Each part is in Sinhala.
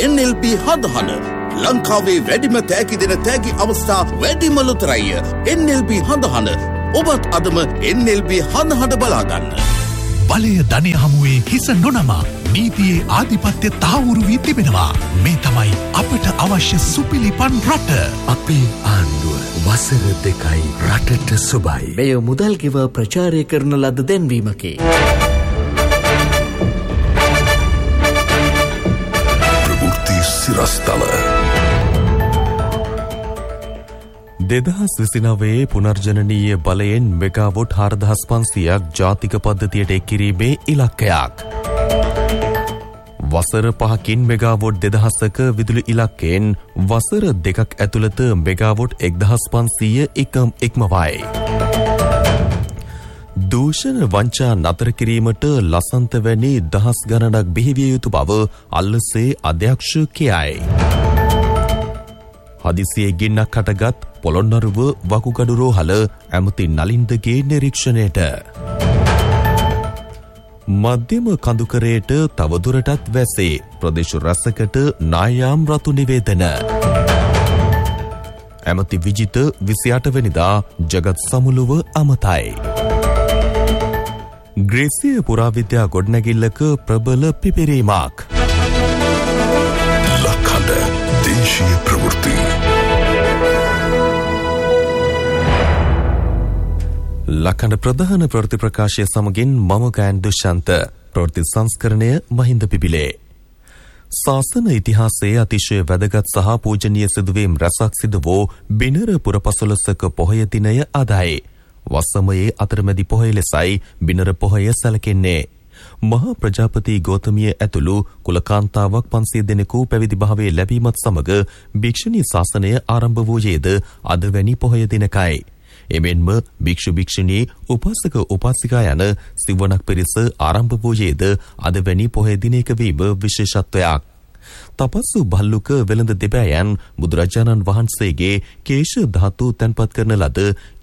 NLB හඳහන ලංකාවේ වැඩිම තෑගි දෙන තෑගි අවස්ථා වැඩිම ලොතරැය NLB හඳහන. ඔබත් අදම NLB හඳහන බලාගන්න. බලය ධනය හමුවේ හිස නොනමා නීතියේ ආධිපත්‍ය තහවුරු වී තිබෙනවා. මේ තමයි අපට අවශ්‍ය සුපිලිපන් රට. අපේ ආණ්ඩුව වසර 2යි රටට සුබයි. මෙය මුදල් ගෙව ප්‍රචාරය කරන ලද දැන්වීමකි. ප්‍රවෘත්ති සිරස්තල 2029 පුනර්ජනනීය බලයෙන් මෙගාවොට් 4500ක් ජාතික පද්ධතියට එක් කිරීමේ ඉලක්කයක්. වසර 5කින් මෙගාවොට් 2000ක විදුලි ඉලක්කයෙන් වසර 2ක් ඇතුළත මෙගාවොට් 1500 ඉක්මවයි. දූෂණ වංචා නතර කිරීමට ලසන්ත වැනි දහස් ගණනක් බිහිවිය යුතු බව අල්ලසේ අධ්‍යක්ෂ කියයි. හදිසියේ ගින්නක් හටගත් පොළොන්නරුව වකුගඩු රෝහල ඇමති නලින්දගේ නිරීක්ෂණයට. මධ්‍යම කඳුකරයට තවදුරටත් වැසේ ප්‍රදේශ රැසකට නායාම් රතු නිවේදන. ඇමති විජිත 28 වෙනිදා ජගත් සමුළුව අමතයි. ග්‍රේසිය පුරාවිද්‍යා ගොඩනැගිල්ලක ප්‍රබල පිපිරීමක්. ලක්හඬ දේශීය ප්‍රවෘත්ති. ලක්හඬ ප්‍රධාන ප්‍රවෘත්ති ප්‍රකාශය සමගින් මම ගයන් දුෂ්‍යන්ත. ප්‍රවෘත්ති සංස්කරණය මහින්ද පිපිලේ. ශාසන ඉතිහාසයේ අතිශය වැදගත් සහ පූජනීය සිදුවීම් රැසක් සිදු වූ බිනර පුරපසළොස්වක පොහොය දිනය අදයි. වසමයේ අතරමැදි පොහොය ලෙසයි බිනර පොහොය සැලකෙන්නේ. මහා ප්‍රජාපති ගෞතමිය ඇතුළු කුලකාන්තාවක් 500 දෙනෙකු පැවිදි භාවයේ ලැබීමත් සමග භික්ෂුණී ශාසනය ආරම්භ වූයේද අද වැනි පොහොය දිනකයි. එමෙන්ම භික්ෂු භික්ෂුණී උපාසක උපාසිකා යන සිවණක් පිරිස ආරම්භ වූයේද අද වැනි පොහොය දිනයක වීම විශේෂත්වයක්. තපස්සු භල්ලුක වෙළඳ දෙබෑයන් බුදුරජාණන් වහන්සේගේ කේශ ධාතු තැන්පත් කරන ලද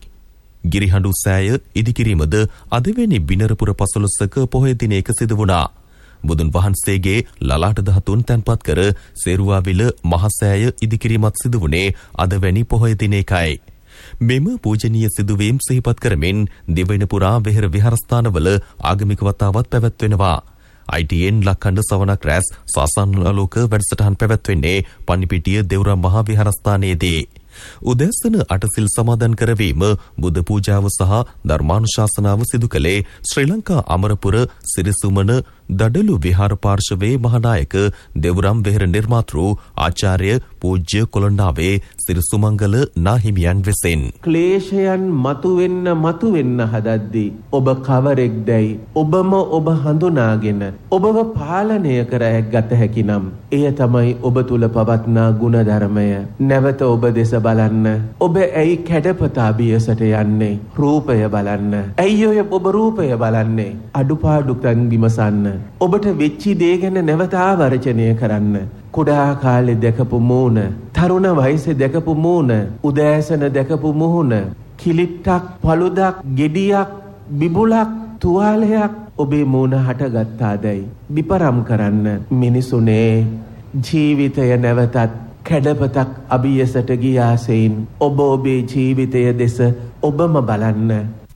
ගිරිහඬු සෑය ඉදිකිරීමද අදවැනි බිනරපුර පසළොස්වක පොහොය දිනයක සිදු වුණා. බුදුන් වහන්සේගේ ලලාට ධාතුන් තැන්පත් කර සේරුවාවිල මහසෑය ඉදිකිරීමත් සිදු වුණේ අදවැනි පොහොය දිනයකයි. මෙම පූජනීය සිදුවීම් සිහිපත් කරමින් දිවයින පුරා වෙහෙර විහාරස්ථානවල ආගමික වතාවත් පැවැත්වෙනවා. ITN ලක්හඬ සවනක් රැස් සාසනාලෝක වැඩසටහන් පැවැත්වෙන්නේ පන්නිපිටිය දෙව්රම් මහා විහාරස්ථානයේදී. උදෑසන අටසිල් සමාදන් කරවීම බුද්ධ පූජාව සහ ධර්මානුශාසනාව සිදු කළේ ශ්‍රී ලංකා අමරපුර සිරිසුමන දඩලු විහාර පාර්ශවයේ මහානායක දෙව්රම් වෙහෙර නිර්මාතෘ ආචාර්ය පූජ්‍ය කොළොන්නාවේ සිරිසුමංගල නාහිමියන් විසින් ක්ලේශයන් මතුවෙන්න හදද්දී ඔබ කවරෙක්දැයි ඔබම ඔබ හඳුනාගෙන ඔබව පාලනය කර ගත හැකි නම් එය තමයි ඔබ තුල පවත්නා ගුණධර්මය. නැවත ඔබ දෙස බලන්න. ඔබ ඇයි කැඩපතා බියසට යන්නේ? රූපය බලන්න. ඇයි ඔය ඔබ රූපය බලන්නේ? අඩුපාඩු තන් විමසන්න. ඔබට වෙච්චි දේ ගැන නැවත ආවර්ජනය කරන්න. කුඩා කාලේ දැකපු මූණ, තරුණ වයසේ දැකපු මූණ, උදෑසන දැකපු මුහුණ, කිලිට්ටක්, පළුදක්, ගෙඩියක්, බිබුලක්, තුවාලයක් ඔබේ මූණ හටගත්තාදැයි විපරම් කරන්න. මිනිසුනේ ජීවිතය නැවතත් කැඩපතක් අභියසට ගියාසෙයින් ඔබ ඔබේ ජීවිතය දෙස ඔබම බලන්න.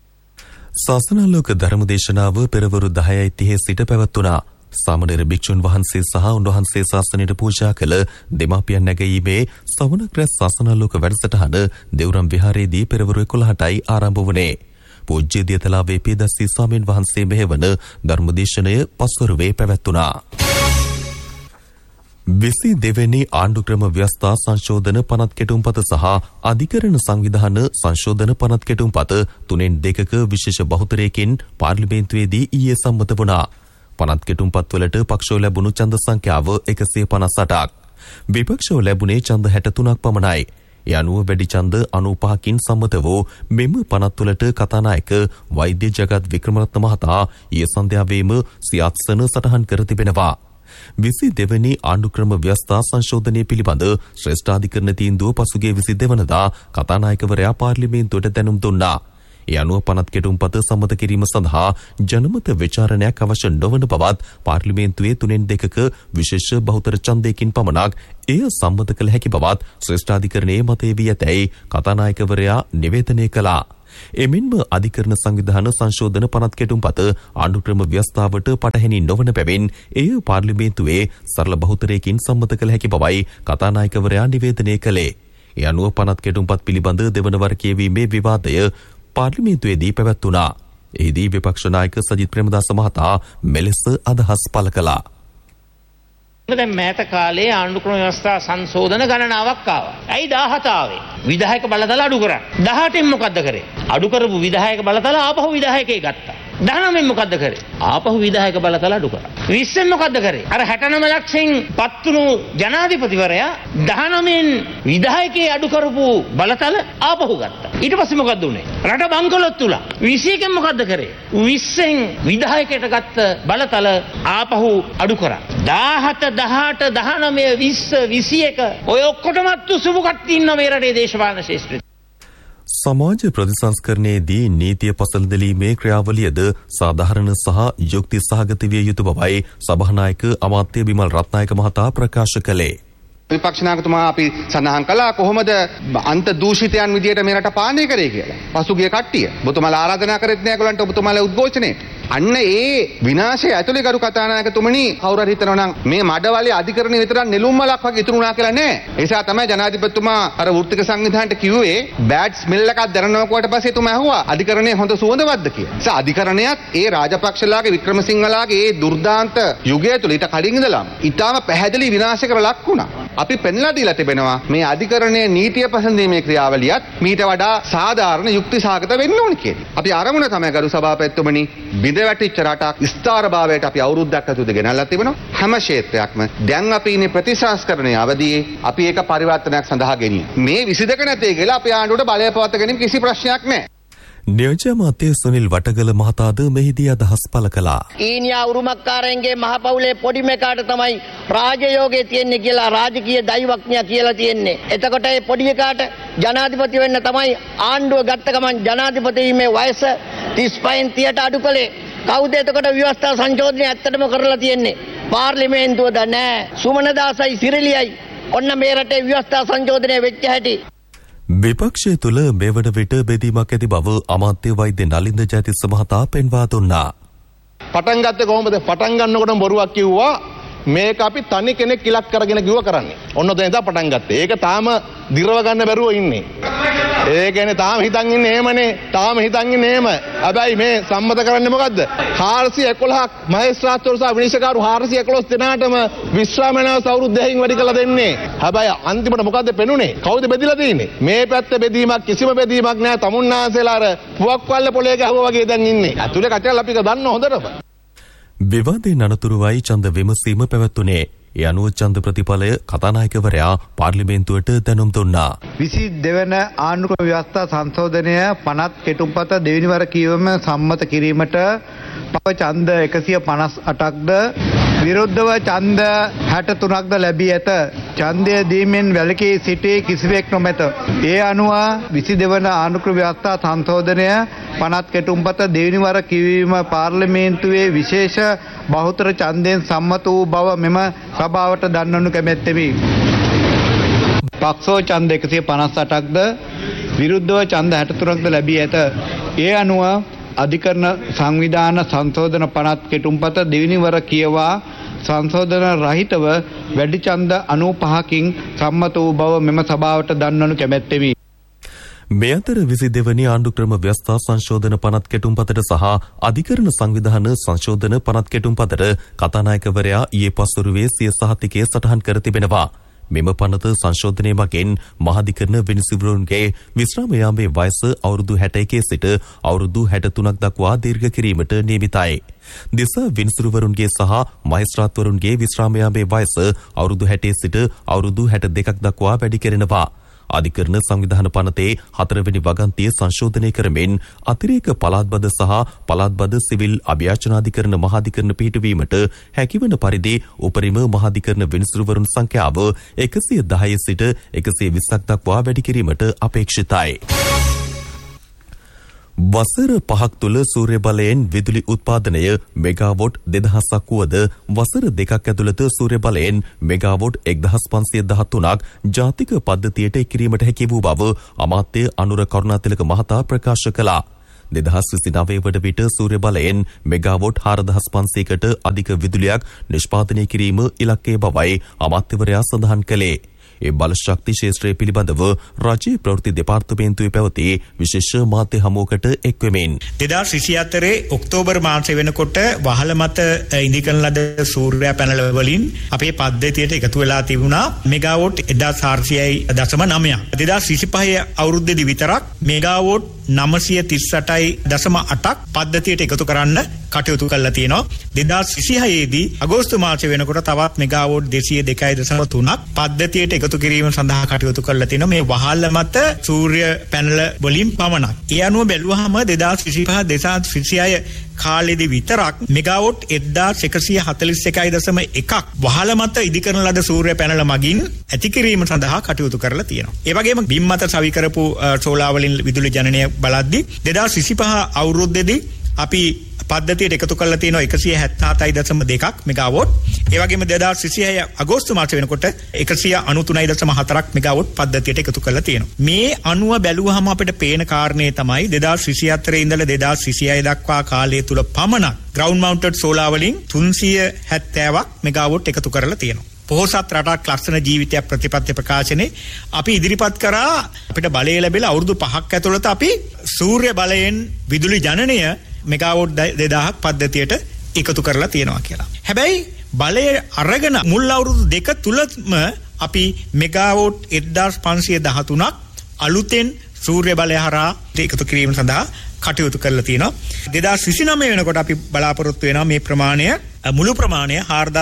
ශාසනාලෝක ධර්මදේශනාව පෙරවරු 10:30 සිට පැවැත්වුණා. සාමණේර භික්ෂුන් වහන්සේ සහ උන්වහන්සේ ශාසනයට පූජා කළ දෙමාපියන් නැගීමේ සවනක් රැස් ශාසනාලෝක වැඩසටහන දෙව්රම් විහාරයේදී පෙරවරු 11ටයි ආරම්භ වුණේ. පූජ්‍ය දියතලාවේ පීදස්සී ස්වාමීන් වහන්සේ මෙහෙවන ධර්මදේශනය පස්වරුවේ පැවැත්වුණා. 22 වෙනි ආණ්ඩුක්‍රම ව්‍යවස්ථා සංශෝධන පනත් කෙටුම්පත සහ අධිකරණ සංවිධාන සංශෝධන පනත් කෙටුම්පත 3/2ක විශේෂ බහුතරයකින් පාර්ලිමේන්තුවේදී ඊයේ සම්මත වුණා. පනත් කෙටුම්පත්වලට පක්ෂෝ ලැබුණු ඡන්ද සංඛ්‍යාව 158ක්. විපක්ෂෝ ලැබුණේ ඡන්ද 63ක් පමණයි. ඒ අනුව වැඩි ඡන්ද 95කින් සම්මත වූ මෙම පනත්වලට කතානායක වෛද්‍ය ජගත් වික්‍රමරත්න මහතා ඊයේ සන්ධ්‍යාවේම සියාත්සන සටහන් කර තිබෙනවා. 22 වෙනි ආණ්ඩුක්‍රම ව්‍යවස්ථා සංශෝධනය පිළිබඳ ශ්‍රේෂ්ඨාධිකරණ තීන්දුව පසුගිය 22 වනදා කතානායකවරයා පාර්ලිමේන්තුවට දැනුම් දුන්නා. ඒ අනුව පනත් කෙටුම්පත සම්මත කිරීම සඳහා ජනමත විචාරණයක් අවශ්‍ය නොවන බවත් පාර්ලිමේන්තුවේ 3/2ක විශේෂ බහුතර ඡන්දයකින් පමණක් එය සම්මත කළ හැකි බවත් ශ්‍රේෂ්ඨාධිකරණයේ මතය වී ඇතැයි කතානායකවරයා නිවේදනය කළා. එමෙන්ම අධිකරණ සංවිධාන සංශෝධන පනත් කෙටුම්පත ආණ්ඩුක්‍රම ව්‍යවස්ථාවට පටහැනි නොවන බැවින් එය පාර්ලිමේන්තුවේ සරල බහුතරයකින් සම්මත කළ හැකි බවයි කතානායකවරයා නිවේදනය කළේ. ඒ අනුව පනත් කෙටුම්පත් පිළිබඳ දෙවන වර කියවීමේ විවාදය පාර්ලිමේන්තුවේදී පැවැත්වුණා. එහිදී විපක්ෂ නායක සජිත් ප්‍රේමදාස මහතා මෙලෙස අදහස් පළ කළා. දැන් මෑත කාලේ ආණ්ඩුක්‍රම ව්‍යවස්ථා සංශෝධන ගණනාවක් ආවා. ඇයි 17 ආවේ? විධායක බලතල අඩු කරා. 18න් මොකද්ද කරේ? අඩු කරපු විධායක බලතල ආපහු විධායකේ ගත්තා. 19න් මොකද්ද කරේ? ආපහු විධායක බලතල අඩු කරා. 20න් මොකද්ද කරේ? අර 69 ලක්ෂෙන් පත්තුණු ජනාධිපතිවරයා 19න් විධායකේ අඩු කරපු බලතල ආපහු ගත්තා. ඊට පස්සේ මොකද්ද උනේ? රට බංකොලොත් තුලා. 21න් මොකද්ද කරේ? 20න් විධායකයට ගත්ත බලතල ආපහු අඩු කරා. 17 18 19 20 21 ඔය ඔක්කොටමත් සුබ කට්ටිය ඉන්න මේ රටේ දේශපාලන ශාස්ත්‍රයේ සමාජ ප්‍රතිසංස්කරණයේදී නීතිය පසළදලීමේ ක්‍රියාවලියද සාධාරණ සහ යුක්ති සහගත විය යුතු බවයි සභානායක අමාත්‍ය බිමල් රත්නායක මහතා ප්‍රකාශ කළේ. විපක්ෂ නායකතුමා අපි සඳහන් කළා කොහොමද අන්ත දූෂිතයන් විදියට මේ රට පාලනය කරේ කියලා. පසුගිය කට්ටිය ඔබතුමාලා ආරාධනා කරෙත් නෑ ඒගොල්ලන්ට ඔබතුමාලා උද්ඝෝෂණේ. අන්න ඒ විනාශය ඇතුලේ ගරු කතානායකතුමනි කවුරු හරි හිතනවා නම් මේ මඩවලේ අධිකරණය විතරක් නෙළුම් මලක් වගේ ඉතුරු වුණා කියලා නෑ. ඒ නිසා තමයි ජනාධිපතිතුමා අර වෘත්තික සංවිධානයට කිව්වේ බෑඩ් ස්මෙල් එකක් දැනෙනකොට පස්සේ තුමා ඇහුවා අධිකරණයේ හොඳ සුවඳවත්ද කියලා. ඒ නිසා අධිකරණයත් ඒ රාජපක්ෂලාගේ වික්‍රමසිංහලාගේ ඒ දුර්දාන්ත යුගය තුල ඊට කලින් ඉඳලම ඊටාම පැහැදිලි විනාශයකට ලක් වුණා. අපි පෙන්ලා දීලා තිබෙනවා මේ අධිකරණයේ නීතිය පසඳීමේ ක්‍රියාවලියත් මීට වඩා සාධාරණ යුක්ති සහගත වෙන්න ඕන කියලා. අපි ආරමුණ තමයි ගරු සභාපතිතුමනි බිඳවැටිච්ච රටක් ස්ථාරභාවයට අපි අවුරුද්දක් ඇතුළත ගෙනල්ලා තිබෙනවා. හැම ක්ෂේත්‍රයක්ම දැන් අපි ඉන්නේ ප්‍රතිසංස්කරණයේ අවදියේ අපි ඒක පරිවර්තනයක් සඳහා ගෙනියන. මේ 22 නැතේ කියලා අපි ආණ්ඩුවට බලය පවත්වා ගැනීම කිසි ප්‍රශ්නයක් නැහැ. නියෝජ්‍ය අමාත්‍ය සුනිල් වටගල මහතාද මෙහිදී අදහස් පළ කළා. ඊනියා උරුමකාරයන්ගේ මහපවුලේ පොඩිම එකාට තමයි රාජයෝගයේ තියෙන්නේ කියලා රාජකීය දෛවඥයා කියලා තියෙන්නේ. එතකොට මේ පොඩි එකාට ජනාධිපති වෙන්න තමයි ආණ්ඩුව ගත්ත ගමන් ජනාධිපති වීමේ වයස 35න් 30ට අඩු කළේ. කවුද එතකොට ව්‍යවස්ථා සංශෝධනය ඇත්තටම කරලා තියෙන්නේ? පාර්ලිමේන්තුවද නෑ. සුමනදාසයි සිරිලියයි. ඔන්න මේ රටේ ව්‍යවස්ථා සංශෝධනය වෙච්ච හැටි. විපක්ෂය තුළ මෙවන විට බෙදීමක් ඇති බව අමාත්‍ය වෛද්‍ය නලින්ද ජයතිස්ස මහතා පෙන්වා දුන්නා. පටන් ගත්තේ කොහොමද? පටන් ගන්නකොටම බොරුවක් කිව්වා. මේක අපි තනි කෙනෙක් ඉලක්ක කරගෙන කිව්ව කරන්නේ. ඔන්න ඔතන ඉඳන් පටන් ගත්තේ. ඒක තාම දිරව ගන්න බැරුව ඉන්නේ. ඒ කියන්නේ තාම හිතන් ඉන්නේ එහෙමනේ. තාම හිතන් ඉන්නේ එහෙම. හැබැයි මේ සම්මත කරන්නේ මොකද්ද? 411ක් මහේස්ත්‍රාත්වරු සහ විනිශ්චයකාරු 411 දෙනාටම විශ්‍රාමණවස් අවුරුද්දකින් වැඩි කළ දෙන්නේ. හැබැයි අන්තිමට මොකද්ද පෙනුනේ? කවුද බෙදිලා තියෙන්නේ? මේ පැත්තේ බෙදීමක් කිසිම බෙදීමක් නැහැ. තමුන්නාන්සේලා අර පුවක්වල්ල පොලේ ගහුවා වගේ දැන් ඉන්නේ. ඇතුලේ කටයල් අපි දන්න හොඳටම. විවාදයෙන් අනතුරුවයි ඡන්ද විමසීම පැවැත්වුණේ. ඒ අනුව ඡන්ද ප්‍රතිඵලය කතානායකවරයා පාර්ලිමේන්තුවට දැනුම් දුන්නා. 22 වන ආණ්ඩුක්‍රම ව්‍යවස්ථා සංශෝධනය පනත් කෙටුම්පත දෙවෙනි වර කියවීම සම්මත කිරීමට පව ඡන්ද 158ක්ද විරුද්ධව ඡන්ද 63ක්ද ලැබී ඇත. ඡන්දය දීමෙන් වැළකී සිටි කිසිවෙක් නොමැත. ඒ අනුව 22 වන ආණ්ඩුක්‍රම ව්‍යවස්ථා සංශෝධනය පනත් කෙටුම්පත දෙවෙනි වර කියවීම පාර්ලිමේන්තුවේ විශේෂ බහුතර ඡන්දයෙන් සම්මත වූ බව මෙම සභාවට දන්වනු කැමැත්තෙමි. පක්ෂෝ ඡන්ද 158ක්ද විරුද්ධව ඡන්ද 63ක්ද ලැබී ඇත. ඒ අනුව අධිකරණ සංවිධාන සංශෝධන පනත් කෙටුම්පත දෙවෙනි වර කියවා සංශෝධන රහිතව වැඩි ඡන්ද 95කින් සම්මත වූ බව මෙම සභාවට දන්වනු කැමැත්තෙමි. මේ අතර 22 වෙනි ආණ්ඩුක්‍රම ව්‍යවස්ථා සංශෝධන පනත් කෙටුම්පතට සහ අධිකරණ සංවිධාන සංශෝධන පනත් කෙටුම්පතට කතානායකවරයා ඊයේ පස්වරුවේ සිය සහතිකය සටහන් කර තිබෙනවා. මෙම පනත සංශෝධනය මගින් මහාධිකරණ විනිසුරුවන්ගේ විශ්‍රාම යාමේ වයස අවුරුදු 61 සිට අවුරුදු 63ක් දක්වා දීර්ඝ කිරීමට නියමිතයි. දිසා විනිසුරුවරුන්ගේ සහ මහේස්ත්‍රාත්වරුන්ගේ විශ්‍රාම යාමේ වයස අවුරුදු 60 සිට අවුරුදු 62ක් දක්වා වැඩි කෙරෙනවා. අධිකරණ සංවිධාන පනතේ 4 වෙනි වගන්තිය සංශෝධනය කරමින් අතිරේක පළාත්බද සහ පළාත්බද සිවිල් අභියාචනාධිකරණ මහාධිකරණ පිහිටුවීමට හැකිවන පරිදි උපරිම මහාධිකරණ විනිසුරුවරුන් සංඛ්‍යාව 110 සිට 120ක් දක්වා වැඩි කිරීමට අපේක්ෂිතයි. වසර 5ක් තුළ සූර්ය බලයෙන් විදුලි උත්පාදනය මෙගාවොට් 2000ක් වුවද වසර 2ක් ඇතුළත සූර්ය බලයෙන් මෙගාවොට් 1513ක් ජාතික පද්ධතියට එක්කිරීමට හැකි වූ බව අමාත්‍ය අනුර කරුණාතිලක මහතා ප්‍රකාශ කළා. 2029 වන විට සූර්ය බලයෙන් මෙගාවොට් 4500කට අධික විදුලියක් නිෂ්පාදනය කිරීම ඉලක්කය බවයි අමාත්‍යවරයා සඳහන් කළේ. ඒ බලශක්ති ශේත්‍රය පිළිබඳව රාජ්‍ය ප්‍රවෘත්ති දෙපාර්තමේන්තුවේ පැවති විශේෂ මාධ්‍ය හමුවකට එක්වෙමින් 2024 ඔක්තෝබර් මාසය වෙනකොට වහල මත ඉදිකරන ලද සූර්ය පැනල වලින් අපේ පද්ධතියට එකතු වෙලා තිබුණා මෙගාවොට් 1400.9ක්. 2025 අවුරුද්දේදී විතරක් මෙගාවොට් 938.8ක් පද්ධතියට එකතු කරන්න කටයුතු කරලා තියෙනවා. 2026 දී අගෝස්තු මාසය වෙනකොට තවත් මෙගාවොට් 202.3ක් පද්ධතියට එකතු කිරීම සඳහා කටයුතු කරලා තිනවා මේ වහල්ල මත සූර්ය පැනල වලින් පමණක්. ඒ අනුව බැලුවහම 2025 කාලෙදී විතරක් මෙගාවොට් 1141.1ක් වහල මත ඉදිකරන ලද සූර්ය පැනල මගින් ඇති කිරීම සඳහා කටයුතු කරලා තියෙනවා. ඒ වගේම බිම් මත සවි කරපු සෝලා වලින් විදුලි ජනනය බලද්දී 2025 අවුරුද්දේදී අපි පද්ධතියට එකතු කරලා තියෙනවා 177.2ක් මෙගාවොට්. ඒ වගේම 2026 අගෝස්තු මාසය වෙනකොට 193.4ක් මෙගාවොට් පද්ධතියට එකතු කරලා තියෙනවා. මේ අනුව බැලුවහම අපිට පේන කාරණේ තමයි 2024 ඉඳලා 2026 දක්වා කාලය තුල පමණක් ground mounted solar වලින් 370ක් මෙගාවොට් එකතු කරලා තියෙනවා. පොහොසත් රටක් ලක්ෂණ ජීවිතයක් ප්‍රතිපත්ති ප්‍රකාශනයේ අපි ඉදිරිපත් කරා අපිට බලය ලැබිලා අවුරුදු 5ක් ඇතුළත අපි සූර්ය බලයෙන් විදුලි ජනනය මෙගාවොට් 2000ක් පද්ධතියට එකතු කරලා තියෙනවා කියලා. හැබැයි බලය අරගෙන මුල් අවුරුදු 2 තුලම අපි මෙගාවොට් 1513ක් අලුතෙන් සූර්ය බලය හරහා එකතු කිරීම සඳහා කටයුතු කරලා තියෙනවා. 2029 වෙනකොට අපි බලාපොරොත්තු වෙනවා මේ ප්‍රමාණය මුළු ප්‍රමාණය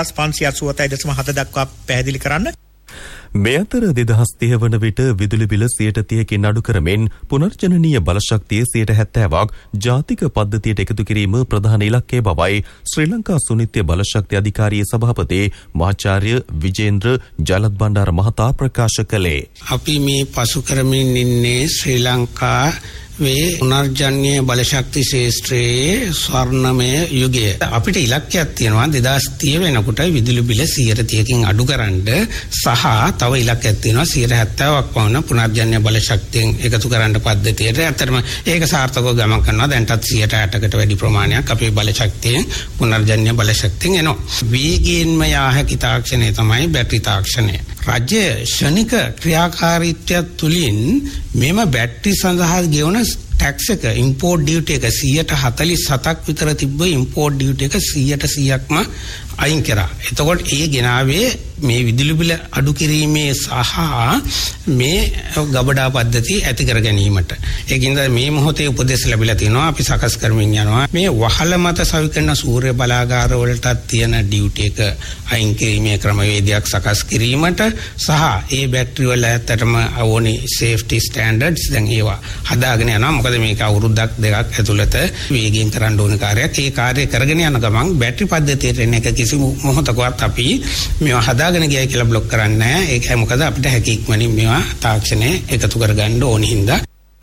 4587.7 දක්වා පැහැදිලි කරන්න. මේ අතර 2030 වන විට විදුලි බිල 30%කින් අඩු කරමින් පුනර්ජනනීය බලශක්තිය 70%ක් ජාතික පද්ධතියට එකතු කිරීම ප්‍රධාන ඉලක්කය බවයි ශ්‍රී ලංකා සුනිත්‍ය බලශක්ති අධිකාරියේ සභාපති මහාචාර්ය විජේන්ද්‍ර ජලත් බණ්ඩාර මහතා ප්‍රකාශ කළේ. අපි මේ පසු කරමින් ඉන්නේ ශ්‍රී ලංකා වේ පුනර්ජන්‍ය බලශක්ති ශේත්‍රයේ ස්වර්ණමය යුගය. අපිට ඉලක්කයක් තියෙනවා 2030 වෙනකොට විදුලි බිල 100%කින් අඩු කරන්න සහ තව ඉලක්කයක් තියෙනවා 70%ක් වුණ පුනර්ජන්‍ය බලශක්තියෙන් එකතු කරන්න පද්ධතියට. ඇත්තටම ඒක සාර්ථකව ගමන් කරනවා. දැන්ටත් 160කට වැඩි ප්‍රමාණයක් අපේ බලශක්තියෙන් පුනර්ජන්‍ය බලශක්තියෙන් එනවා. වේගයෙන්ම යා හැකි තාක්ෂණය තමයි බැටරි තාක්ෂණය. රාජ්‍ය ශනික ක්‍රියාකාරීත්වය තුලින් මෙම බැටරි සඳහා ගෙවන ටැක්ස් එක ඉම්පෝර්ට් ඩියුටි එක 147ක් විතර තිබ්බ ඉම්පෝර්ට් ඩියුටි එක 100%ක්ම අයින් කරා. එතකොට ඒ ගෙනාවේ මේ විදුලි බිල අඩු කිරීමේ සහ මේ ගබඩා පද්ධතිය ඇති කර ගැනීමට. ඒකින්ද මේ මොහොතේ උපදෙස් ලැබිලා තිනවා අපි සකස් කරමින් යනවා. මේ වහල මත සවි කරන සූර්ය බලාගාර වලට තියෙන ඩියුටි එක අයින් කිරීමේ ක්‍රමවේදයක් සකස් කිරීමට සහ ඒ බැටරි වල ඇත්තටම ඕනි සේෆ්ටි ස්ටෑන්ඩඩ්ස් දැන් ඒවා හදාගෙන යනවා. මොකද මේක අවුරුද්දක් දෙකක් ඇතුළත වේගයෙන් කරන්න ඕන කාර්යයක්. ඒ කාර්යය කරගෙන යන ගමන් බැටරි පද්ධතියට එන එක කිසි මොහොතකවත් අපි මේවා හදාගෙන ගියයි කියලා බ්ලොක් කරන්නේ නැහැ. ඒකයි මොකද අපිට හැකි ඉක්මනින් මේවා තාක්ෂණය එකතු කරගන්න ඕනි හින්දා.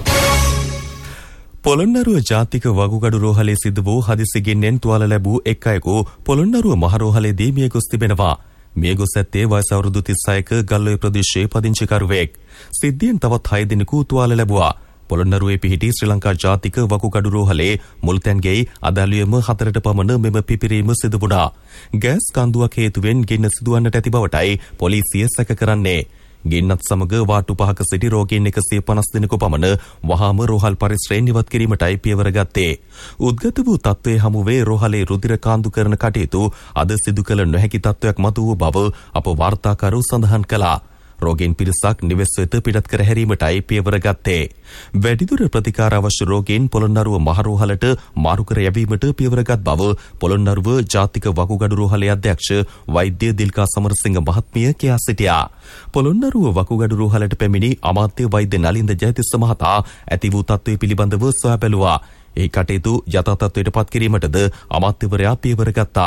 පොළොන්නරුව ජාතික වගුගඩු රෝහලේ සිදු වූ හදිසි ගින්නෙන් තුවාල ලැබූ එක් අයෙකු පොළොන්නරුව මහ රෝහලේදී මිය ගොස් තිබෙනවා. මිය ගොස් ඇත්තේ වයස අවුරුදු 36ක ගල්ඔය ප්‍රදේශයේ පදිංචිකරුවෙක්. සිද්ධියෙන් තවත් 6 දෙනෙකු තුවාල ලැබුවා. පොළොන්නරුවේ පිහිටි ශ්‍රී ලංකා ජාතික වකුගඩු රෝහලේ මුල්තැන්ගෙයි අදාළියම 4ට පමණ මෙම පිපිරීම සිදු වුණා. ගෑස් කන්දුවක් හේතුවෙන් ගින්න සිදුවන්නට ඇති බවටයි පොලිසිය සැක කරන්නේ. ගින්නත් සමග වාට්ටු 5ක සිටි රෝගීන් 150 දෙනෙකු පමණ වහාම රෝහල් පරිසරයෙන් ඉවත් කිරීමටයි පියවර ගත්තේ. උද්ගත වූ තත්ත්වයේ හමුවේ රෝහලේ රුධිර කාන්දු කරන කටයුතු අද සිදු කළ නොහැකි තත්ත්වයක් මතු වූ බව අප වාර්තාකරු සඳහන් කළා. රෝගීන් පිරිසක් නිවෙස් වෙත පිටත් කර හැරීමටයි පියවර ගත්තේ. වැඩිදුර ප්‍රතිකාර අවශ්‍ය රෝගීන් පොළොන්නරුව මහ රෝහලට මාරු කර යැවීමට පියවරගත් බව පොළොන්නරුව ජාතික වකුගඩු රෝහලේ අධ්‍යක්ෂ වෛද්‍ය දිල්කා සමරසිංහ මහත්මිය කියා සිටියා. පොළොන්නරුව වකුගඩු රෝහලට පැමිණි අමාත්‍ය වෛද්‍ය නලින්ද ජයතිස්ස මහතා ඇති වූ තත්ත්වය පිළිබඳව සොයා බැලුවා. ඒ කටයුතු යථා තත්ත්වයට පත් කිරීමටද අමාත්‍යවරයා පියවර ගත්තා.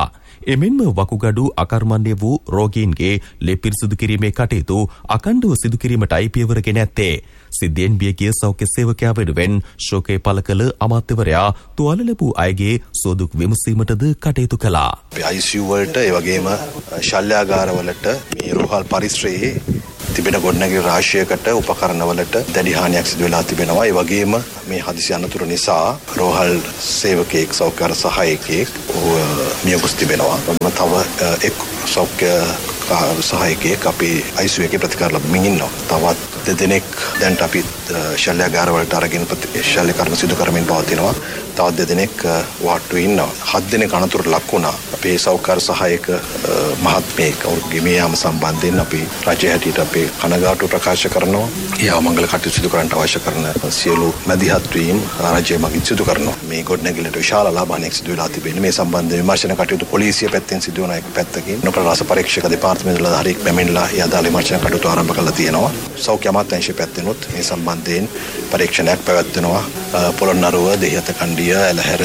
එමෙන්ම වකුගඩු අකර්මණ්‍ය වූ රෝගීන්ගේ ලේ පිරිසිදු කිරීමේ කටයුතු අකණ්ඩව සිදු කිරීමටයි පියවරගෙන ඇත්තේ. සිද්ධියෙන් බියගිය සෞඛ්‍ය සේවකයා වෙනුවෙන් ශෝකය පළ කළ අමාත්‍යවරයා තුවාල ලැබූ අයගේ සෝදුක් විමසීමටද කටයුතු කළා. ICU වලට ඒ වගේම ශල්‍යාගාරවලට මේ රෝහල් පරිසරයේ තිබෙන ගොඩනැගිලි රාශියකට උපකරණවලට දැඩි හානියක් සිදු වෙලා තිබෙනවා. ඒ වගේම මේ හදිසි අනතුර නිසා රෝහල් සේවකයෙක් සෞඛ්‍ය සහායකයෙක් මිය ගොස් තිබෙනවා. තව එක් සෞඛ්‍ය සහායකයෙක් අපි ICU එකේ ප්‍රතිකාර ලබමින් ඉන්නවා. තවත් දෙදෙනෙක් දැන් අපි ශල්‍යාගාරවලට අරගෙන ශල්‍ය කර්ම සිදු කරමින් පවතිනවා. තවත් දෙදෙනෙක් වාට්ටුවේ ඉන්නවා. 7 දෙනෙක් අනතුරට ලක් වුණා. අපේ සෞඛ්‍ය සහායක මහත්මයෙක් ඔවුන්ගේ මේ යාම සම්බන්ධයෙන් අපි රජය හැටියට අපේ කනගාටුව ප්‍රකාශ කරනවා. ඒ මංගල කටයුතු සිදු කරන්නට අවශ්‍ය කරන සියලු මැදිහත් වීම රජය මගින් සිදු කරනවා. මේ ගොඩනැගිල්ලට විශාල ලාභාංශයක් සිදු වෙලා තිබෙනවා. මේ සම්බන්ධ විමර්ශන කටයුතු පොලිසිය පැත්තෙන් සිදු වන එක පැත්තකින් නොපරාස පරීක්ෂක දෙපාර්තමේන්තුවල හරියක් පැමිණලා ඒ අදාළ විමර්ශන කටයුතු ආරම්භ කරලා තියෙනවා. සෞඛ්‍ය අමාත්‍යාංශය පැත්තෙනුත් මේ සම්බන්ධයෙන් පරීක්ෂණයක් පැවැත්වෙනවා. පොළොන්නරුව, දෙහිඅත කණ්ඩිය, ඇලහැර,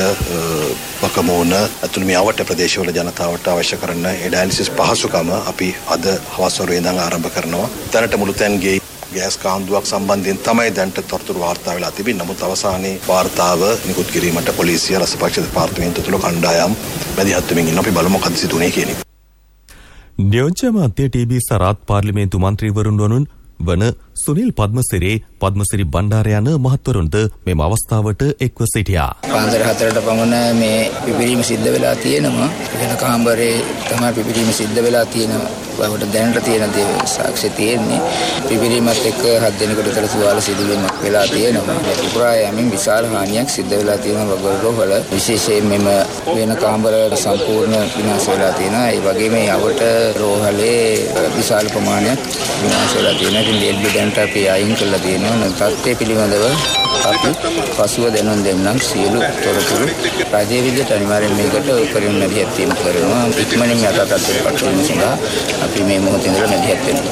වකමෝන ඇතුළු මේ අවට ප්‍රදේශවල ජනතාවට අවශ්‍ය කරන ඩයලිසිස් පහසුකම අපි අද හවස් වරුවේ ඉඳන් ආරම්භ කරනවා. දැනට මුළුතැන්ගේ ගෑස් කාන්දුවක් සම්බන්ධයෙන් තමයි දැනට තොරතුරු වාර්තා වෙලා තිබෙන්නේ. නමුත් අවසානයේ වාර්තාව නිකුත් කිරීමට පොලිසිය රසපක්ෂ දෙපාර්තමේන්තුව තුළ කණ්ඩායම් මැදිහත් වෙමින් ඉන්නවා. අපි බලමු මොකද සිදුුනේ කියන එක. නියෝජ්‍ය අමාත්‍ය ටීබී සරත් පාර්ලිමේන්තු මන්ත්‍රීවරුන් වන සුනිල් පද්මසිරි බණ්ඩාර යන මහත්වරුන්ද මෙම අවස්ථාවට එක්ව සිටියා. පාන්දර 4ට පමණ මේ පිපිරීම සිද්ධ වෙලා තියෙනවා. වෙන කාමරේ තමයි පිපිරීම සිද්ධ වෙලා තියෙනවා. බවට දැනට තියෙන දේ සාක්ෂි තියෙන්නේ. පිපිරීමත් එක්ක 7 දිනකට විතර තුවාල සිදුවීමක් වෙලා තියෙනවා. පුරා යමින් විශාල හානියක් සිද්ධ වෙලා තියෙනවා වගරවල. විශේෂයෙන් මෙම වෙන කාමරවල සම්පූර්ණ විනාශ වෙලා තියෙනවා. ඒ වගේම යවට රෝහලේ විශාල ප්‍රමාණයක් විනාශ වෙලා තියෙනවා. ඉතින් දෙල්බි දැනට අපි අයින් කරලා තියෙනවා. තත්ත්වය පිළිබඳව අපි පසුව දැනුම් දෙන්නම්. සියලු තොරතුරු රජයේ විදිහට අනිවාර්යෙන් මේකට උපරිම මැදිහත් වීම කරනවා. ඉක්මනින් යථාර්ථයට පත් වීම සඳහා අපි මේ මොහොතේ ඉඳලා මැදිහත් වෙනවා.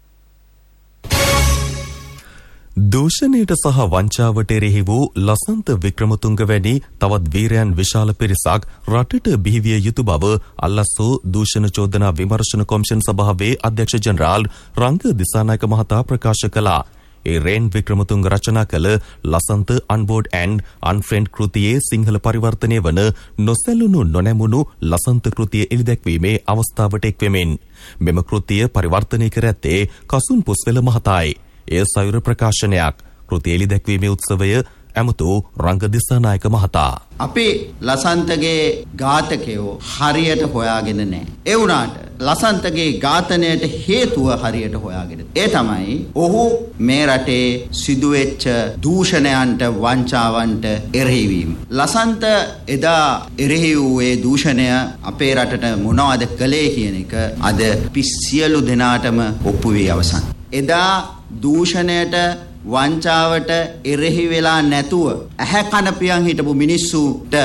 දූෂණයට සහ වංචාවට එරෙහි වූ ලසන්ත වික්‍රමතුංග වැනි තවත් වීරයන් විශාල පිරිසක් රටට බිහිවිය යුතු බව අල්ලස්සෝ දූෂණ චෝදනා විමර්ශන කොමිෂන් සභාවේ අධ්‍යක්ෂ ජනරාල් රංග දිසානායක මහතා ප්‍රකාශ කළා. ඒ රේන් වික්‍රමතුංග රචනා කළ ලසන්ත අන්බෝඩ් ඇන්ඩ් අන්ෆ්‍රෙන්ඩ් කෘතියේ සිංහල පරිවර්තනය වන නොසැලුණු නොනැමුණු ලසන්ත කෘතිය එළිදැක්වීමේ අවස්ථාවට එක්වෙමින් මෙම කෘතිය පරිවර්තනය කර ඇත්තේ කසුන් පුස්වෙල මහතායි. එය සයුර ප්‍රකාශනයක්. කෘතිය එළිදැක්වීමේ උත්සවය ඇමතු රංග දිසානායක මහතා. අපි ලසන්තගේ ඝාතකයෝ හරියට හොයාගෙන නැහැ. ඒ වුණාට ලසන්තගේ ඝාතනයට හේතුව හරියට හොයාගෙන. ඒ තමයි ඔහු මේ රටේ සිදුවෙච්ච දූෂණයන්ට වංචාවන්ට එරෙහි වීම. ලසන්ත එදා එරෙහි වූ ඒ දූෂණය අපේ රටට මොනවද කළේ කියන එක අද අපි සියලු දෙනාටම ඔප්පු වී අවසන්. එදා දූෂණයට වංචාවට එරෙහි වෙලා නැතුව ඇහැ කන පියන් හිටපු මිනිස්සුන්ට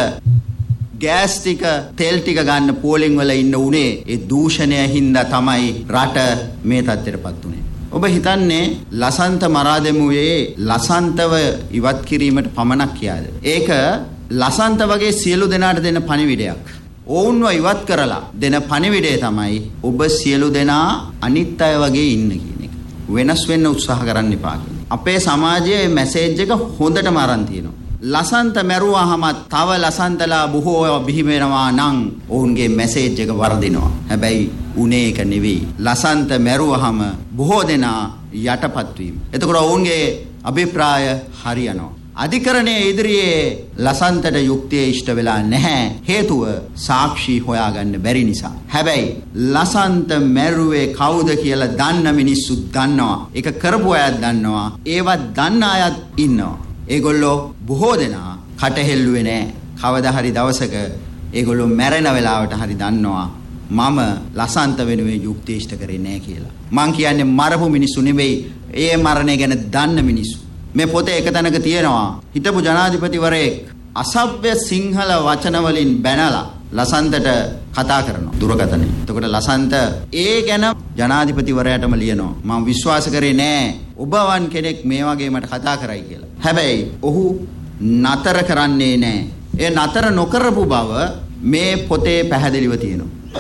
ගෑස් ටික තෙල් ටික ගන්න පෝලිං වල ඉන්න උනේ ඒ දූෂණය හින්දා තමයි රට මේ තත්ත්වයටපත් උනේ. ඔබ හිතන්නේ ලසන්ත මරා දෙමුවේ ලසන්තව ඉවත් කිරීමට පමණක් කියාද? ඒක ලසන්ත වගේ සියලු දෙනාට දෙන පණිවිඩයක්. ඔවුන්ව ඉවත් කරලා දෙන පණිවිඩය තමයි ඔබ සියලු දෙනා අනිත් අය වගේ ඉන්න කියන එක. වෙනස් වෙන්න උත්සාහ කරන්න එපා කියන. අපේ සමාජයේ මැසේජ් එක හොඳටම අරන් තියෙනවා. ලසන්ත මැරුවාම තව ලසන්තලා බොහෝ බිහි වෙනවා නම් ඔවුන්ගේ මැසේජ් එක වර්ධිනවා. හැබැයි උනේ ඒක නෙවෙයි. ලසන්ත මැරුවාම බොහෝ දෙනා යටපත් වීම. එතකොට ඔවුන්ගේ අභිප්‍රාය හරියනවා. අධිකරණයේ ඉදිරියේ ලසන්තට යුක්තිය ඉෂ්ට වෙලා නැහැ. හේතුව සාක්ෂි හොයාගන්න බැරි නිසා. හැබැයි ලසන්ත මැරුවේ කවුද කියලා දන්න මිනිස්සු දන්නවා. ඒක කරපු අයත් දන්නවා. ඒවත් දන්න අයත් ඉන්නවා. ඒගොල්ලෝ බොහෝ දෙනා කටහෙල්ලුවේ නැහැ. කවදා හරි දවසක ඒගොල්ලෝ මැරෙන වෙලාවට හරි දන්නවා මම ලසන්ත වෙනුවෙන් යුක්තිය ඉෂ්ට කරේ නැහැ කියලා. මං කියන්නේ මරපු මිනිස්සු නෙවෙයි. ඒ මරණය ගැන දන්න මිනිස්සු. මේ පොතේ එක තැනක තියෙනවා හිටපු ජනාධිපතිවරයෙක් අසභ්‍ය සිංහල වචන වලින් බැනලා ලසන්තට කතා කරනවා දුරකථනයේ. එතකොට ලසන්ත ඒ ගැන ජනාධිපතිවරයාටම ලියනවා මම විශ්වාස කරේ නෑ ඔබ වන් කෙනෙක් මේ වගේ මට කතා කරයි කියලා. හැබැයි ඔහු නතර කරන්නේ නෑ. ඒ නතර නොකරපු බව මේ පොතේ පැහැදිලිව තියෙනවා.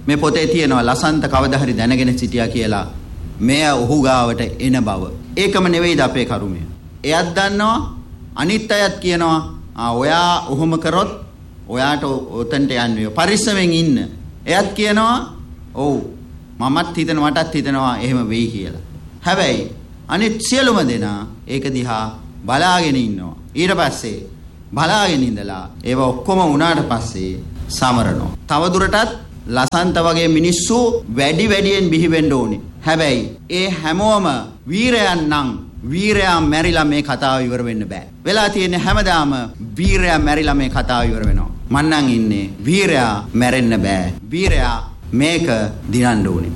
මේ පොතේ තියෙනවා ලසන්ත කවදා හරි දැනගෙන සිටියා කියලා මෙය ඔහු ගාවට එන බව. ඒකම නෙවෙයිද අපේ කරුමය. එයත් දන්නවා අනිත් අයත් කියනවා ඔයා ඔහොම කරොත් ඔයාට ඔතනට යන්නේ පරිස්සමෙන් ඉන්න. එයත් කියනවා ඔව් මමත් හිතනවා මටත් හිතනවා එහෙම වෙයි කියලා. හැබැයි අනිත් සියලුම දෙනා ඒක දිහා බලාගෙන ඉන්නවා. ඊට පස්සේ බලාගෙන ඉඳලා ඒව ඔක්කොම වුණාට පස්සේ සමරනවා. තවදුරටත් ලසන්ත වගේ මිනිස්සු වැඩියෙන් බිහි වෙන්න ඕනේ. හැබැයි ඒ හැමෝම වීරයන් නම් වීරයා මැරිලා මේ කතාව ඉවර වෙන්න බෑ. වෙලා තියෙන්නේ හැමදාම වීරයා මැරිලා මේ කතාව ඉවර වෙනවා. මං නම් ඉන්නේ වීරයා මැරෙන්න බෑ. වීරයා මේක දිනන්න ඕනේ.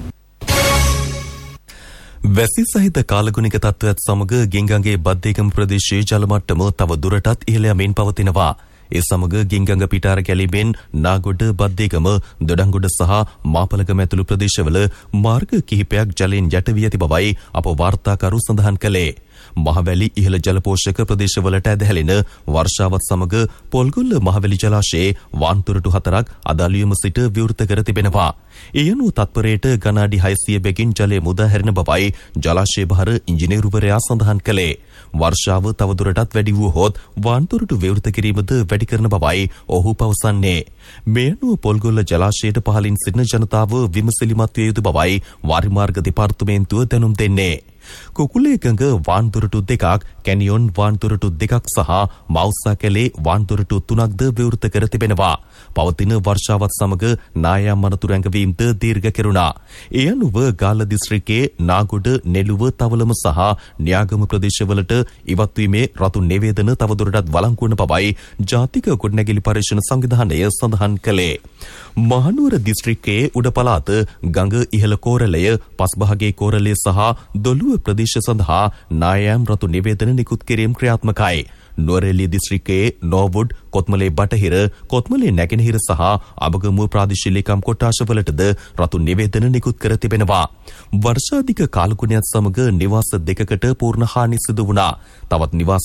වැසි සහිත කාලගුණික තත්ත්වයක් සමග ගෙංගඟේ බද්දේකම ප්‍රදේශයේ ජල මට්ටම තව දුරටත් ඉහළ යමින් පවතිනවා. ඒ සමග ගෙංගඟ පිටාර කැලිබෙන් නාගොඩ බද්දේකම දොඩංගොඩ සහ මාපලගම ඇතුළු ප්‍රදේශවල මාර්ග කිහිපයක් ජලයෙන් යට වී ඇති බවයි අප වාර්තාකරු සඳහන් කළේ. මහවැලි ඉහළ ජලපෝෂක ප්‍රදේශවලට ඇදහැලෙන වර්ෂාවත් සමග පොල්ගොල්ල මහවැලි ජලාශයේ වාන්තුරටු 4ක් අදාළියම සිට විවෘත කර තිබෙනවා. ඒ අනුව තත්පරයට ගණාඩි 600 බැගින් ජලය මුදා හැරෙන බවයි ජලාශය භාර ඉංජිනේරුවරයා සඳහන් කළේ. වර්ෂාව තවදුරටත් වැඩි වුවහොත් වාන්තුරටු විවෘත කිරීමද වැඩි කරන බවයි ඔහු පවසන්නේ. මේ අනුව පොල්ගොල්ල ජලාශයට පහළින් සිටින ජනතාව විමසිලිමත් විය යුතු බවයි වාරිමාර්ග දෙපාර්තමේන්තුව දැනුම් දෙන්නේ. කුකුලේකඟ වාන්දුරටු 2ක්, කැනියොන් වාන්දුරටු 2ක් සහ මවුසාකැලේ වාන්දුරටු 3ක්ද විවෘත කර තිබෙනවා. පවතින වර්ෂාවත් සමග නායම් අනතුරු ඇඟවීම්ද දීර්ඝ කෙරුණා. ඒ අනුව ගාල්ල දිස්ත්‍රික්කයේ නාගොඩ, නෙළුව, තවලම සහ න්‍යාගම ප්‍රදේශවලට ඉවත්වීමේ රතු නිවේදන තවදුරටත් වළංගු වන බවයි ජාතික ගොඩනැගිලි පරීක්ෂණ සංවිධානය සඳහන් කළේ. මහනුවර දිස්ත්‍රික්කයේ උඩ පළාත, ගඟ ඉහළ කෝරළය, පස්භාගයේ කෝරළය සහ දොළුව ප්‍රදේශ සඳහා නායම් රතු නිවේදන නිකුත් කිරීම ක්‍රියාත්මකයි. නුවරඑළිය දිස්ත්‍රික්කයේ නෝවුඩ්, කොත්මලේ බටහිර, කොත්මලේ නැගෙනහිර සහ අබගමුව ප්‍රාදේශීය ලේකම් කොට්ටාශවලටද රතු නිවේදන නිකුත් කර තිබෙනවා. වර්ෂාධික කාලගුණයත් සමග නිවාස 2කට පූර්ණ හානි සිදු වුණා. තවත් නිවාස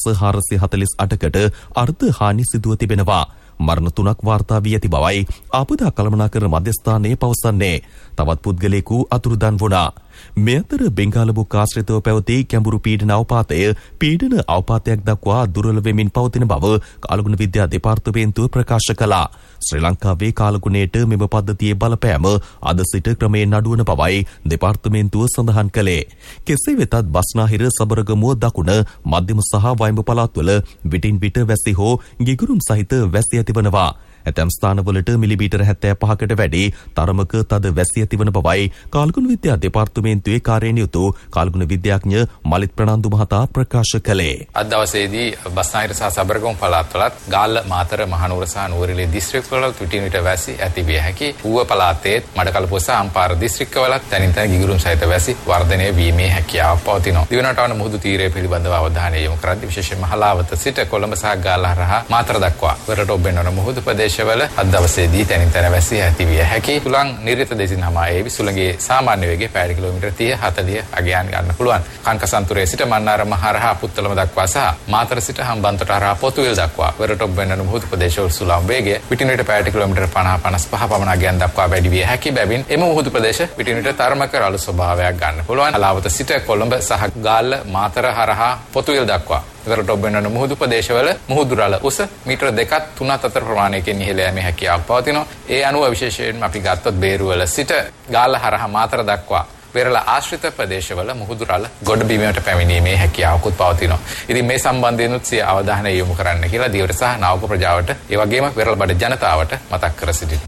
448කට අර්ධ හානි සිදුව තිබෙනවා. මරණ 3ක් වාර්තා වී ඇති බවයි ආපදා කළමනාකරණ මධ්‍යස්ථානයේ පවසන්නේ. තවත් පුද්ගලයෙකු අතුරුදන් වුණා. මේ අතර බෙන්ගාලබුක් ආශ්‍රිතව පැවති ගැඹුරු පීඩන අවපාතය පීඩන අවපාතයක් දක්වා දුර්වල වෙමින් පවතින බව කාලගුණ විද්‍යා දෙපාර්තමේන්තුව ප්‍රකාශ කළා. ශ්‍රී ලංකාවේ කාලගුණයට මෙම පද්ධතියේ බලපෑම අද සිට ක්‍රමයෙන් අඩුවන බවයි දෙපාර්තමේන්තුව සඳහන් කළේ. කෙසේ වෙතත් බස්නාහිර, සබරගමුව, දකුණ, මධ්‍යම සහ වයඹ පළාත්වල විටින් විට වැසි හෝ ගිගුරුම් සහිත වැසි ඇතිවනවා. ඇතැම් ස්ථානවලට මිලිමීටර 75කට වැඩි තරමක තද වැසි ඇතිවන බවයි කාලගුණ විද්‍යා දෙපාර්තමේන්තුවේ කාර්යනියුතු කාලගුණ විද්‍යාඥ මලිත් ප්‍රනාන්දු මහතා ප්‍රකාශ කළේ. අද දවසේදී බස්නාහිර සහ සබරගමු පළාත්වලත් ගාල්ල, මාතර, මහනුවර සහ නුවරඑළිය දිස්ත්‍රික්කවල විටින් විට වැසි ඇති විය හැකි. ඌව පළාතේ මඩකලපුව සහ අම්පාර දිස්ත්‍රික්කවලත් තනින් තන ගිගුරුම් සහිත වැසි වර්ධනය වීමේ හැකියාව පවතිනවා. දිවනටවන මුහුදු තීරය පිළිබඳව අවධානය යොමු කරද්දී විශේෂයෙන්ම හලාවත සිට කොළඹ සහ ගාල්ල හරහා මාතර දක්වා වරට ඔබෙන්නන මුහුදු ප්‍රදේශවල අද දවසේදී තනින් තන වැසි ඇති විය හැකි. සුළං නිරිත දෙසින් හමායේ සුළඟේ සාමාන්‍ය වේගය පැය කිලෝමීටර් 30-40 අගයන් ගන්න පුළුවන්. කංකසන්තුරේ සිට මන්නාරම හරහා පුත්තලම දක්වා සහ මාතර සිට හම්බන්තොට හරහා පොතුවිල් දක්වා වරට ඔබෙන්නන මුහුදු ප්‍රදේශවල සුළං වේගය විටින් විට පැය කිලෝමීටර් 50-55 පමණ අගයන් දක්වා වැඩි විය හැකි බැවින් එම මුහුදු ප්‍රදේශ විටින් විට තරමක රළු ස්වභාවයක් ගන්න පුළුවන්. හලාවත සිට කොළඹ සහ ගාල්ල, මාතර හරහා පොතුවිල් දක්වා වරට ඔබෙන්නන මුහුදු ප්‍රදේශවල මුහුදු රළ උස මීටර 2-3 අතර ප්‍රමාණයකින් ඉහළ යෑමේ හැකියාවක් පවතිනවා. ඒ අනුව විශේෂයෙන්ම අපි ගත්තොත් බේරුවල සිට ගාල්ල හරහා මාතර දක්වා පෙරළ ආශ්‍රිත ප්‍රදේශවල මුහුදු රළ ගොඩබිමට පැමිණීමේ හැකියාවකුත් පවතිනවා. ඉතින් මේ සම්බන්ධයෙන්ුත් සිය අවධානය යොමු කරන්න කියලා දිවට සහ නාවක ප්‍රජාවට ඒ වගේම පෙරළ බඩ ජනතාවට මතක් කර සිටිනවා.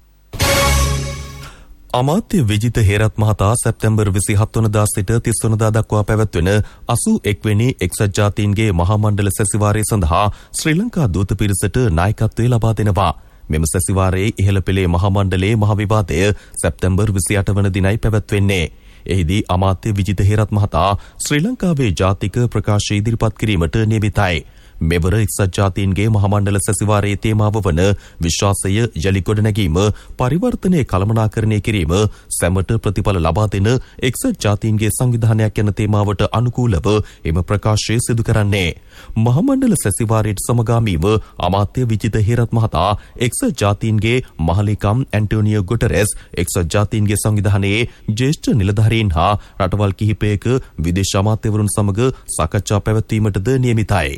අමාත්‍ය විජිත හේරත් මහතා සැප්තැම්බර් 27 වනදා සිට 30 වනදා දක්වා පැවැත්වෙන 81 වෙනි එක්සත් ජාතීන්ගේ මහා මණ්ඩල සැසිවාරය සඳහා ශ්‍රී ලංකා දූත පිරිසට නායකත්වය ලබා දෙනවා. මෙම සැසිවාරයේ ඉහළ පෙළේ මහා මණ්ඩලයේ මහ විවාදය සැප්තැම්බර් 28 වන දිනයි පැවැත්වෙන්නේ. එහිදී අමාත්‍ය විජිත හේරත් මහතා ශ්‍රී ලංකාවේ ජාතික ප්‍රකාශය ඉදිරිපත් කිරීමට නියමිතයි. මෙවර එක්සත් ජාතීන්ගේ මහමණ්ඩල සැසිවාරයේ තේමාව වන විශ්වාසය යලි ගොඩනැගීම පරිවර්තනය කළමනාකරණය කිරීම සැමට ප්‍රතිඵල ලබා දෙන එක්සත් ජාතීන්ගේ සංවිධානයක් යන තේමාවට අනුකූලව එම ප්‍රකාශය සිදු කරන්නේ. මහමණ්ඩල සැසිවාරයට සමගාමීව අමාත්‍ය විජිත හේරත් මහතා එක්සත් ජාතීන්ගේ මහලේකම් ඇන්ටෝනියෝ ගුටරෙස් එක්සත් ජාතීන්ගේ සංවිධානයේ ජ්‍යෙෂ්ඨ නිලධාරීන් හා රටවල් කිහිපයක විදේශ අමාත්‍යවරුන් සමග සාකච්ඡා පැවැත්වීමටද නියමිතයි.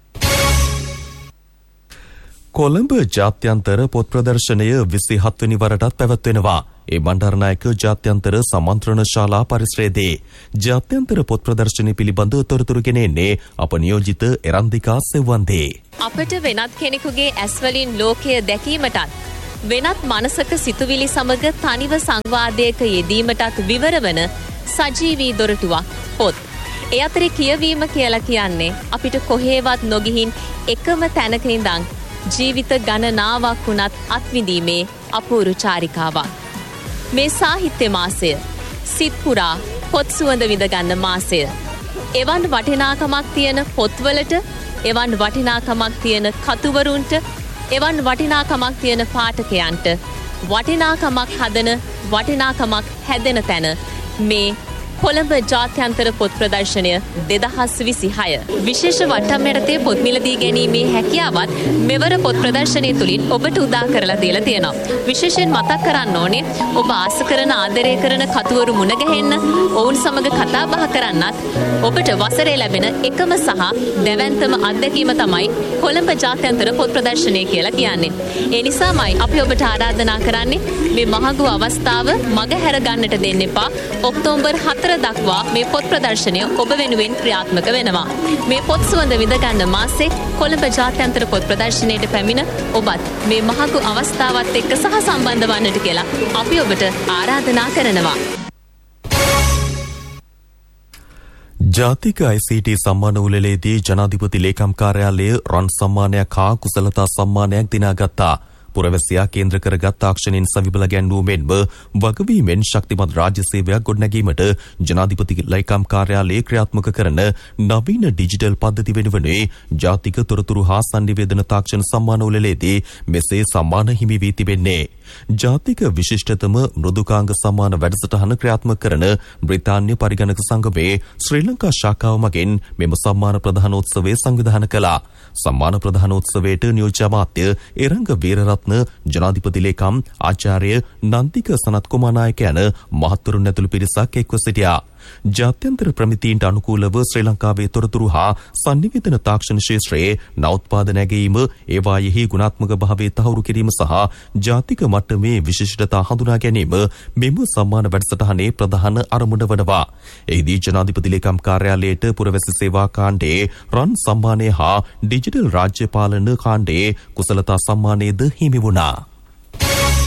කොළඹ ජාත්‍යන්තර පොත් ප්‍රදර්ශනය 27 වෙනි වරටත් පැවැත්වෙනවා. ඒ බණ්ඩාරනායක ජාත්‍යන්තර සමන්ත්‍රණ ශාලා පරිසරයේදී ජාත්‍යන්තර පොත් ප්‍රදර්ශනය පිළිබඳ තොරතුරු ගෙනෙන්නේ අප නියෝජිත එරන්දිකා සෙව්වන්දේ. අපට වෙනත් කෙනෙකුගේ ඇස්වලින් ලෝකය දැකීමටත් වෙනත් මනසක සිතුවිලි සමග තනිව සංවාදයක යෙදීමටත් විවර වන සජීවී දොරටුවක් පොත්. ඒ අතරේ කියවීම කියලා කියන්නේ අපිට කොහේවත් නොගිහින් එකම තැනක ඉඳන් ජීවිත ගණනාවක් වුණත් අත්විඳීමේ අපූර්ව චාරිකාවක්. මේ සාහිත්‍ය මාසය සිත් පුරා පොත් සුවඳ විඳ ගන්න මාසය. එවන් වටිනාකමක් තියෙන පොත්වලට, එවන් වටිනාකමක් තියෙන කතුවරුන්ට, එවන් වටිනාකමක් තියෙන පාඨකයන්ට වටිනාකමක් හදන, වටිනාකමක් හැදෙන තැන මේ කොළඹ ජාත්‍යන්තර පොත් ප්‍රදර්ශනය 2026. විශේෂ වටම් යටතේ පොත් මිලදී ගැනීමේ හැකියාවත් මෙවර පොත් ප්‍රදර්ශනය තුලින් ඔබට උදා කරලා දීලා තියෙනවා. විශේෂයෙන් මතක් කරන්න ඕනේ ඔබ ආස කරන ආදරය කරන කතුවරු මුණ ගැහෙන්න, ඔවුන් සමග කතා බහ කරන්නත් ඔබට වසරේ ලැබෙන එකම සහ දැවැන්තම අත්දැකීම තමයි කොළඹ ජාත්‍යන්තර පොත් ප්‍රදර්ශනය කියලා කියන්නේ. ඒ නිසාමයි අපි ඔබට ආරාධනා කරන්නේ මේ මහඟු අවස්ථාව මගහැර ගන්නට දෙන්න එපා. ඔක්තෝබර් 4 දක්වා මේ පොත් ප්‍රදර්ශනය ඔබ වෙනුවෙන් ක්‍රියාත්මක වෙනවා. මේ පොත් සුවඳ විඳ ගන්න මාසේ කොළඹ ජාත්‍යන්තර පොත් ප්‍රදර්ශනයට පැමිණ ඔබත් මේ මහඟු අවස්ථාවත් එක්ක සහ සම්බන්ධ වන්නට කියලා අපි ඔබට ආරාධනා කරනවා. ජාතික ICT සම්මාන උළෙලේදී ජනාධිපති ලේකම් කාර්යාලය රන් සම්මානයක් හා කුසලතා සම්මානයක් දිනාගත්තා. පුරවැසියා කේන්ද්‍ර කරගත් තාක්ෂණයෙන් සවිබල ගැන්වීමෙන්ම වගවීමෙන් ශක්තිමත් රාජ්‍ය සේවයක් ගොඩනැගීමට ජනාධිපති ලේකම් කාර්යාලයේ ක්‍රියාත්මක කරන නවීන ඩිජිටල් පද්ධති වෙනුවනේ ජාතික තොරතුරු හා සංනිවේදන තාක්ෂණ සම්මාන උළෙලේදී මෙසේ සම්මාන හිමි වී තිබෙන්නේ. ජාතික විශිෂ්ටතම මෘදුකාංග සම්මාන වැඩසටහන ක්‍රියාත්මක කරන බ්‍රිතාන්‍ය පරිගණක සංගමයේ ශ්‍රී ලංකා ශාඛාව මගින් මෙම සම්මාන ප්‍රධානෝත්සවය සංවිධානය කළා. සම්මාන ප්‍රධානෝත්සවයට නියෝජ්‍ය අමාත්‍ය එරංග වීරරත්න, ජනාධිපති ලේකම් ආචාර්ය නන්දික සනත් කුමාරනායක යන මහත්වරුන් ඇතුළු පිරිසක් එක්ව සිටියා. ජාත්‍යන්තර ප්‍රමිතීන්ට අනුකූලව ශ්‍රී ලංකාවේ තොරතුරු හා සංනිවේදන තාක්ෂණ ක්ෂේත්‍රයේ නවෝත්පාද නැගීම, ඒවායෙහි ගුණාත්මක භාවය තහවුරු කිරීම සහ ජාතික මට්ටමේ විශිෂ්ටතා හඳුනා ගැනීම මෙම සම්මාන වැඩසටහනේ ප්‍රධාන අරමුණ වනවා. එහිදී ජනාධිපති ලේකම් කාර්යාලයට පුරවැසි සේවා කාණ්ඩයේ රන් සම්මානය හා ඩිජිටල් රාජ්‍ය පාලන කාණ්ඩයේ කුසලතා සම්මානයද හිමි වුණා.